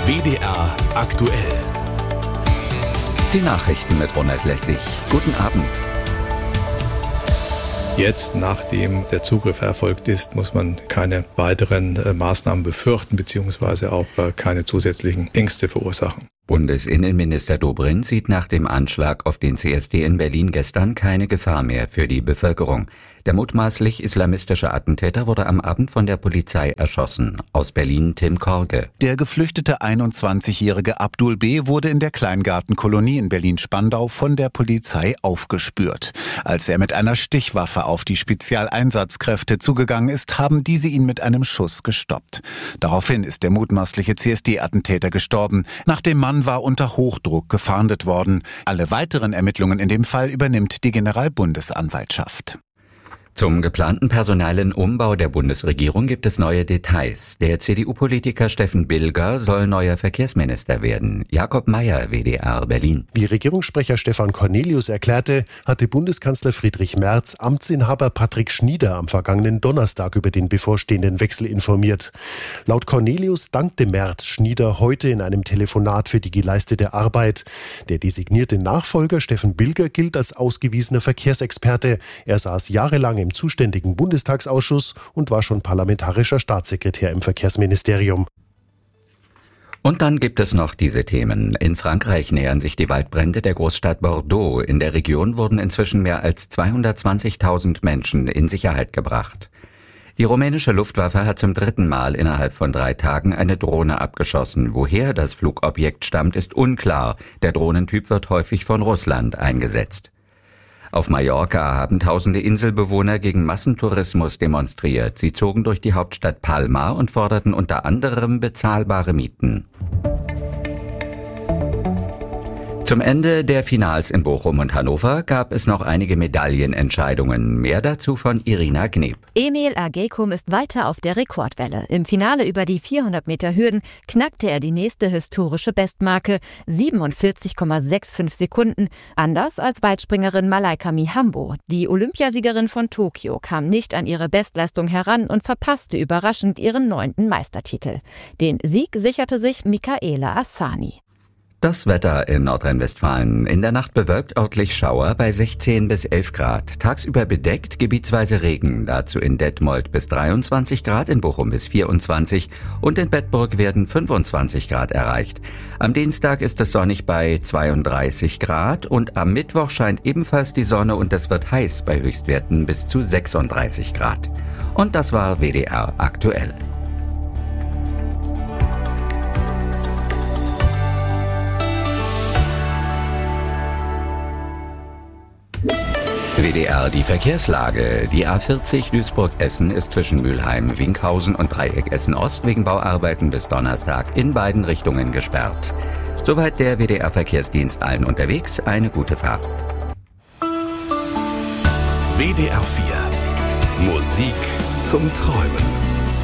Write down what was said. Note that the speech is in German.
WDR aktuell. Die Nachrichten mit Ronald Lessig. Guten Abend. Jetzt, nachdem der Zugriff erfolgt ist, muss man keine weiteren Maßnahmen befürchten bzw. auch keine zusätzlichen Ängste verursachen. Bundesinnenminister Dobrindt sieht nach dem Anschlag auf den CSD in Berlin gestern keine Gefahr mehr für die Bevölkerung. Der mutmaßlich islamistische Attentäter wurde am Abend von der Polizei erschossen. Aus Berlin Tim Korge. Der geflüchtete 21-jährige Abdul B. wurde in der Kleingartenkolonie in Berlin-Spandau von der Polizei aufgespürt. Als er mit einer Stichwaffe auf die Spezialeinsatzkräfte zugegangen ist, haben diese ihn mit einem Schuss gestoppt. Daraufhin ist der mutmaßliche CSD-Attentäter gestorben. Nach dem Mann war unter Hochdruck gefahndet worden. Alle weiteren Ermittlungen in dem Fall übernimmt die Generalbundesanwaltschaft. Zum geplanten personellen Umbau der Bundesregierung gibt es neue Details. Der CDU-Politiker Steffen Bilger soll neuer Verkehrsminister werden. Jakob Mayer, WDR Berlin. Wie Regierungssprecher Stefan Cornelius erklärte, hatte Bundeskanzler Friedrich Merz Amtsinhaber Patrick Schnieder am vergangenen Donnerstag über den bevorstehenden Wechsel informiert. Laut Cornelius dankte Merz Schnieder heute in einem Telefonat für die geleistete Arbeit. Der designierte Nachfolger Steffen Bilger gilt als ausgewiesener Verkehrsexperte. Er saß jahrelang im zuständigen Bundestagsausschuss und war schon parlamentarischer Staatssekretär im Verkehrsministerium. Und dann gibt es noch diese Themen. In Frankreich nähern sich die Waldbrände der Großstadt Bordeaux. In der Region wurden inzwischen mehr als 220.000 Menschen in Sicherheit gebracht. Die rumänische Luftwaffe hat zum 3. Mal innerhalb von 3 Tagen eine Drohne abgeschossen. Woher das Flugobjekt stammt, ist unklar. Der Drohnentyp wird häufig von Russland eingesetzt. Auf Mallorca haben tausende Inselbewohner gegen Massentourismus demonstriert. Sie zogen durch die Hauptstadt Palma und forderten unter anderem bezahlbare Mieten. Zum Ende der Finals in Bochum und Hannover gab es noch einige Medaillenentscheidungen. Mehr dazu von Irina Kneb. Emil Agekum ist weiter auf der Rekordwelle. Im Finale über die 400 Meter Hürden knackte er die nächste historische Bestmarke, 47,65 Sekunden, anders als Weitspringerin Malaika Mihambo. Die Olympiasiegerin von Tokio kam nicht an ihre Bestleistung heran und verpasste überraschend ihren 9. Meistertitel. Den Sieg sicherte sich Michaela Assani. Das Wetter in Nordrhein-Westfalen. In der Nacht bewölkt, örtlich Schauer bei 16 bis 11 Grad. Tagsüber bedeckt, gebietsweise Regen. Dazu in Detmold bis 23 Grad, in Bochum bis 24 und in Bedburg werden 25 Grad erreicht. Am Dienstag ist es sonnig bei 32 Grad und am Mittwoch scheint ebenfalls die Sonne und es wird heiß bei Höchstwerten bis zu 36 Grad. Und das war WDR aktuell. WDR die Verkehrslage. Die A40 Duisburg-Essen ist zwischen Mülheim-Winkhausen und Dreieck Essen-Ost wegen Bauarbeiten bis Donnerstag in beiden Richtungen gesperrt. Soweit der WDR-Verkehrsdienst allen unterwegs. Eine gute Fahrt. WDR 4. Musik zum Träumen.